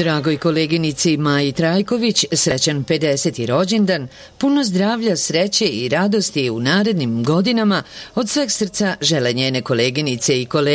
Dragoj koleginici Maji Trajković srećan 50. rođendan, puno zdravlja, sreće i radosti u narednim godinama, od sveg srca žele njene koleginice i kolege.